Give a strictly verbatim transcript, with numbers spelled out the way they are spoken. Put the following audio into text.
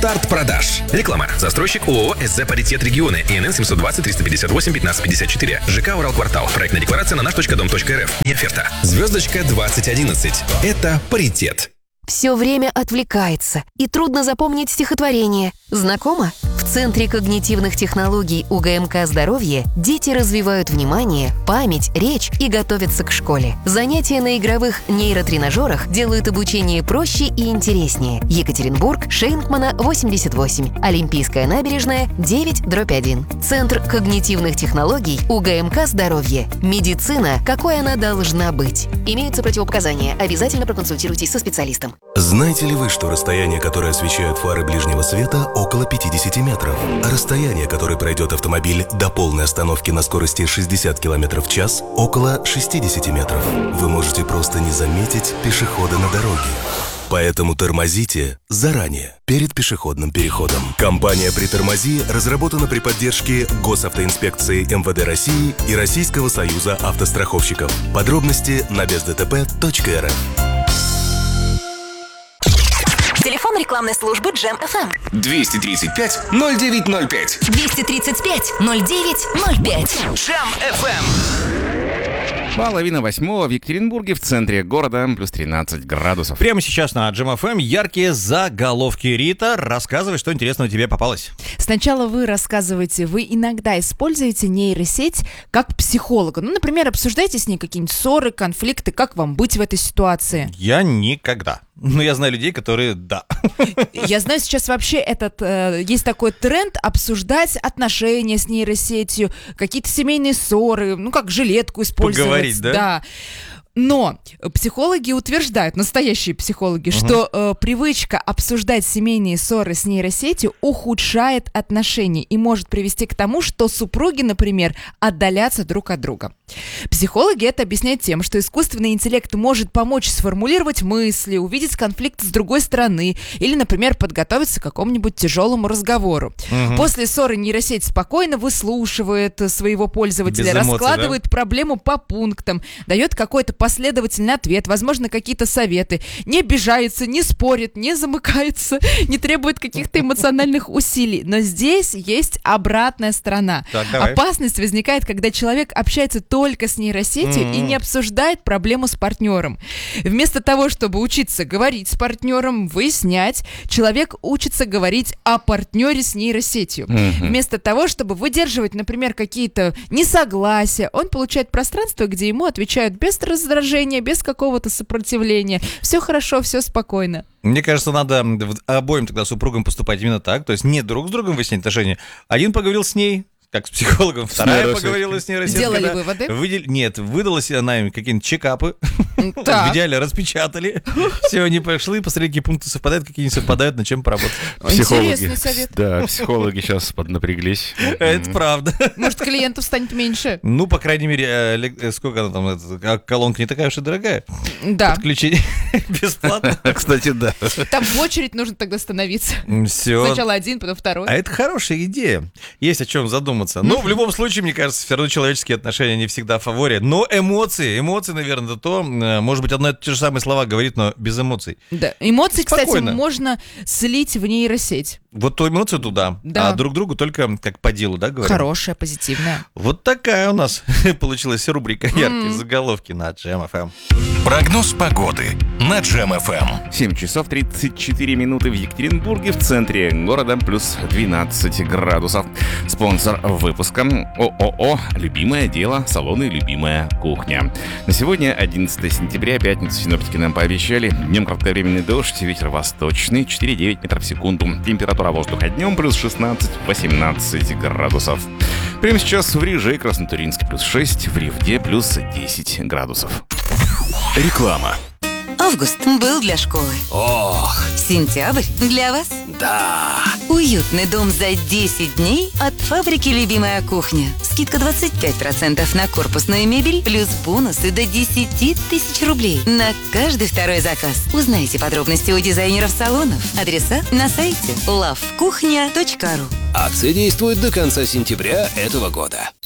Старт продаж. Реклама. Застройщик ООО СЗ «Паритет Регионы». ИНН семьсот двадцать триста пятьдесят восемь пятнадцать пятьдесят четыре. ЖК «Уралквартал». Проектная декларация на наш точка дом точка рф. Не оферта. Звездочка двадцать одиннадцать. Это «Паритет». Все время отвлекается, и трудно запомнить стихотворение. Знакомо? В Центре когнитивных технологий УГМК «Здоровье» дети развивают внимание, память, речь и готовятся к школе. Занятия на игровых нейротренажерах делают обучение проще и интереснее. Екатеринбург, Шейнкмана, восемьдесят восемь. Олимпийская набережная, девять дробь один. Центр когнитивных технологий УГМК «Здоровье». Медицина, какой она должна быть. Имеются противопоказания. Обязательно проконсультируйтесь со специалистом. Знаете ли вы, что расстояние, которое освещают фары ближнего света, около пятьдесят метров? А расстояние, которое пройдет автомобиль до полной остановки на скорости шестьдесят километров в час, около шестьдесят метров. Вы можете просто не заметить пешехода на дороге. Поэтому тормозите заранее, перед пешеходным переходом. Компания «Притормози» разработана при поддержке Госавтоинспекции МВД России и Российского союза автостраховщиков. Подробности на без дэ тэ пэ точка эр эф. Телефон рекламной службы Джем эф эм. двести тридцать пять ноль девять ноль пять. двести тридцать пять ноль девять ноль пять. Джем эф эм. Половина восьмого в Екатеринбурге, в центре города, плюс тринадцать градусов. Прямо сейчас на Джем эф эм яркие заголовки. Рита, рассказывай, что интересного тебе попалось. Сначала вы рассказываете, вы иногда используете нейросеть как психолога. Ну, например, обсуждаете с ней какие-нибудь ссоры, конфликты, как вам быть в этой ситуации? Я никогда. Но я знаю людей, которые да. Я знаю, сейчас вообще этот э, есть такой тренд обсуждать отношения с нейросетью, какие-то семейные ссоры, ну как жилетку использовать. Поговорить, да? Да. Но психологи утверждают, настоящие психологи, uh-huh. что э, привычка обсуждать семейные ссоры с нейросетью ухудшает отношения и может привести к тому, что супруги, например, отдалятся друг от друга. Психологи это объясняют тем, что искусственный интеллект может помочь сформулировать мысли, увидеть конфликт с другой стороны или, например, подготовиться к какому-нибудь тяжелому разговору. Uh-huh. После ссоры нейросеть спокойно выслушивает своего пользователя, эмоций, раскладывает да? проблему по пунктам, дает какой-то последовательный ответ, возможно, какие-то советы, не обижается, не спорит, не замыкается, не требует каких-то эмоциональных усилий. Но здесь есть обратная сторона. Так, опасность возникает, когда человек общается только с нейросетью mm-hmm. и не обсуждает проблему с партнером. Вместо того, чтобы учиться говорить с партнером, выяснять, человек учится говорить о партнере с нейросетью. Mm-hmm. Вместо того, чтобы выдерживать, например, какие-то несогласия, он получает пространство, где ему отвечают без раздражения, без какого-то сопротивления. Все хорошо, все спокойно. Мне кажется, надо обоим тогда супругам поступать именно так. То есть не друг с другом выяснять отношения. Один поговорил с ней, как с психологом, вторая поговорила с нейросеткой. Сделали да, выводы? Выдел... Нет, выдалась она им какие-нибудь чекапы. В идеале распечатали. Все, они пошли, посмотрели, какие пункты совпадают, какие не совпадают, на чем поработать. Интересный совет. Да, психологи сейчас поднапряглись. Это правда. Может, клиентов станет меньше? Ну, по крайней мере, сколько она там, колонка не такая уж и дорогая. Да. Подключение бесплатно. Кстати, да. Там в очередь нужно тогда становиться. Все. Сначала один, потом второй. А это хорошая идея. Есть о чем задуматься. Но в любом случае, мне кажется, все равно человеческие отношения не всегда в фаворе. Но эмоции, эмоции, наверное, это то, может быть, одно и те же самые слова говорит, но без эмоций. Да, эмоции, Спокойно. Кстати, можно слить в нейросеть. Вот ту эмоцию туда, да. А друг другу только как по делу, да, говорят? Хорошая, позитивная. Вот такая у нас получилась рубрика «Яркие заголовки» на Джем эф эм. Прогноз погоды на Джем эф эм. семь часов тридцать четыре минуты в Екатеринбурге, в центре города, плюс двенадцать градусов. Спонсор выпуска ООО «Любимое дело», салоны «Любимая кухня». На сегодня, одиннадцатое сентября, пятница, синоптики нам пообещали. Днем кратковременный дождь, ветер восточный, четыре и девять метров в секунду. Температура воздуха днем плюс шестнадцать-восемнадцать градусов. Прямо сейчас в Риже и Краснотуринске плюс шесть, в Ревде плюс десять градусов. Реклама. Август был для школы. Ох! Сентябрь для вас. Да! Уютный дом за десять дней от фабрики «Любимая кухня». Скидка двадцать пять процентов на корпусную мебель, плюс бонусы до десять тысяч рублей на каждый второй заказ. Узнайте подробности у дизайнеров салонов. Адреса на сайте лав кухня точка ру. Акция действует до конца сентября этого года.